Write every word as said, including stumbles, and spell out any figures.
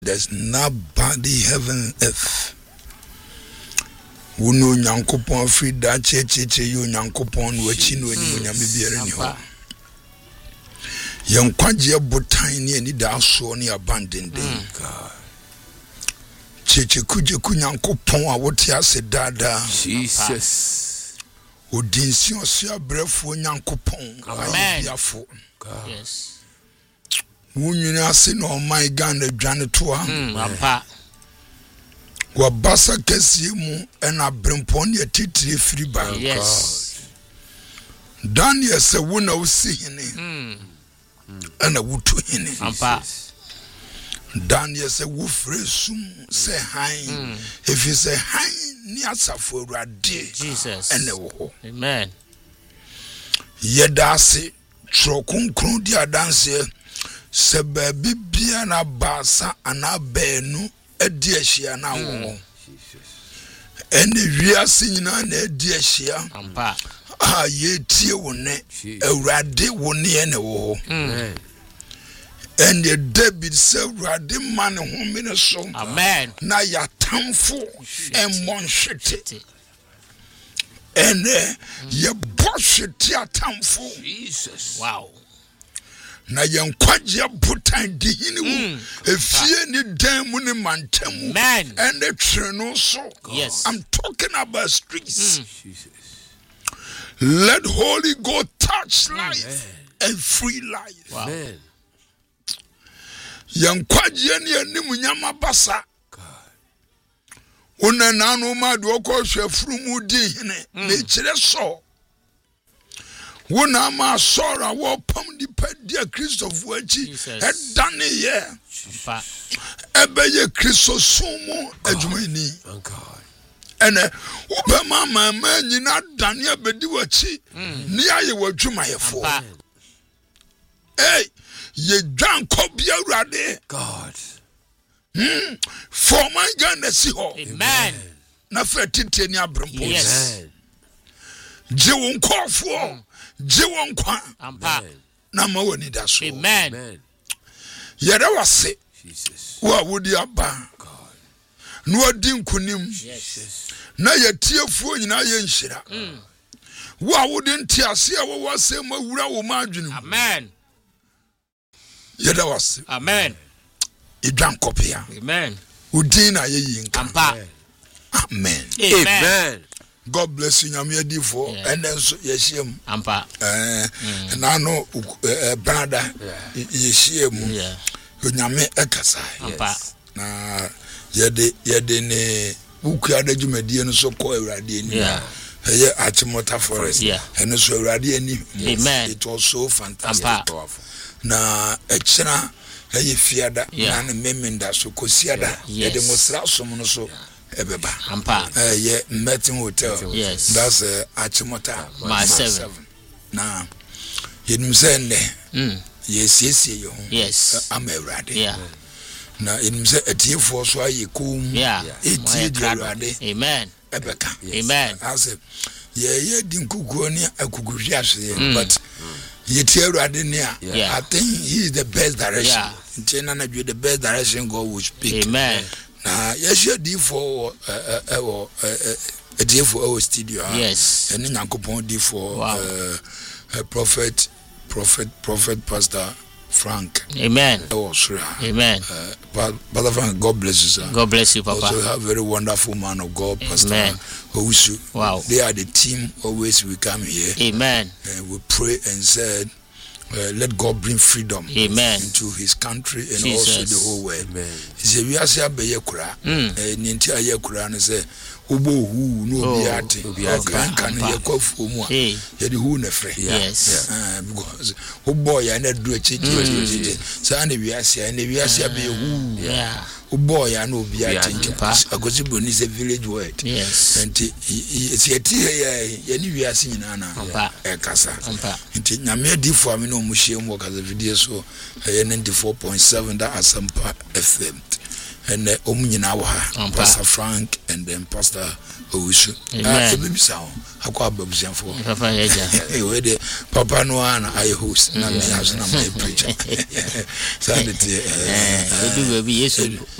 There's nobody heaven earth. Uno nyankopon free that cheche you nyankopon wachi no ani onyame biara ni ho. Yan kwaje botan ni ani da so ni abandenden. Cheche kuje ku nyankopon a wote ase dada. Jesus. Odinsi osia brefo nyankopon. Amen. Yes. Wunyini ase no my Ghana dwane to a. Mm, ampa. Wabasa kesi mu ena brempon ye titire free ba. Yes. Daniel se wona usi hene. Mm. Ena wutu hene. Ampa. Daniel se wu fresum se han. If you say han ni asafo awurade. Jesus. Ene wo. Amen. Yedase tro konkron di adanse se baby bia na basa ana benu edi ahia na wo. Ene wiase nyina na edi ahia. Ampa. Ah ye tie wo ne awurade wo ne ene wo. Amen. And the David said, "Rade man home in a song." Amen. Na ya tamfo and one shitty. And eh, ye bullshit ya tamfo. Jesus. Wow. Na yan kwaje butan di hini wo. Efie ni dem ni mantemu. Amen. And the treno so. Yes. I'm talking about streets. Mm. Jesus. Let Holy God touch life and free life. Wow. Amen. Yan kwaje ni anim nyama basa. Una nanu ma do ko hwefuru di hene na kire so. Una ma sora wo pam di pedia Christopher achi e dane ye. Ampa. Ebe ye Christo sumo adwumani. Thank God. Ene ube ma ma ma nyina dane abedi wachi ni aye wadwumayefo. Ampa. Hey, ye dwan ko bia urade. God. Hmm. For my Ghana si ho. Amen. Na fe tete ni abrempo. Yes. Amen. Je won kofo. Je won kwa. Ampa. Na ma woni da so. Amen. Amen. Yere wase. Jesus. Wa wodi aba. God. No adi nkunim. Yes. Na yetiefuo nyina ye nhira. Wa wodi ntiase a wo wase ma wura wo ma adwene. Amen. Yere wase. Amen. Idwan kopia. Amen. Udin na ye yinka. Ampa. Amen. Amen. Amen. God bless you nyame adifo and then so yeshiem. Ampa. Eh na no brother yeshiem. Yeah. Nyame ekasa. Ampa. Na yede yede ne buku adadwumadie no so ko awurade ani. Yeah. Eye Achimota Forest. Yeah. And so awurade ani. Amen. It was so fantastic. Ampa. Powerful. Na echira eye fiada Yeah. na memenda so kosiada Yes. yede ngosra som no so ebeba. Ampa. Eh ye Metin Hotel. Yes. That's uh, Achimota. My seven. Na yenim se ne. Mm. Yes yes ye ho. Yes. Am awurade. Yeah. Na yenim se etiefo so aye kum. Yeah. Etie di awurade. Amen. Ebeka. Amen. As ye ye din kuguo ni akuguhwi ase but ye tie awurade ni a Yeah. I think he is the best direction. Yeah. Ntina na be the best direction God will speak. Amen. Na yes ye di for eh eh wo eh di for our studio. Yes. Eni Nyankopon di for Wow. uh, prophet prophet prophet pastor Frank. Amen. Oh sure. Amen. Uh, Brother Frank, God bless you, sir. God bless you, Papa. Also have very wonderful man of God, Pastor Amen. Owusu. Wow. They are the team always we come here. Amen. And we pray and said, uh, let God bring freedom Amen. into his country and Jesus. also the whole world. Amen. He said, we are say abeye kura. Mm. Eh ninti aye kura no say ubo hu no Oh, obi ate. obi ate. Kan kan ye kwafu mu a. Hey. Ye de hu na frɛ. Yes. Uh, because ubo ya na duro chi chi chi. Say na we are say na we are say abeye hu. Yeah. Ubo ya na obi ate. Ampa. Agosi boni is a village word. Yes. Nti si eti ye ye ni wiase nyina na Ampa. e kasa. Ampa. Nti nyame adifo ami no mu hye mu kasa video so ye ninety-four point seven da Asampa F M. and the Omnina Waha, Pastor Frank, and then Pastor Owusu. Ah, baby sound. I call Babsian for Papa Noana, I host, and I have some preacher. Sanity,